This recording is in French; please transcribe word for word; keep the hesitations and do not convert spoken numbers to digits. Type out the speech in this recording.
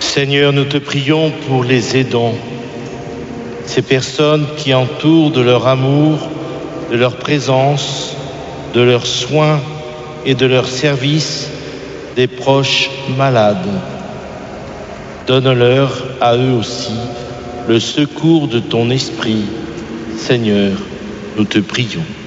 Seigneur, nous te prions pour les aidants, ces personnes qui entourent de leur amour, de leur présence, de leurs soins et de leur service des proches malades. Donne-leur à eux aussi le secours de ton esprit. Seigneur, nous te prions.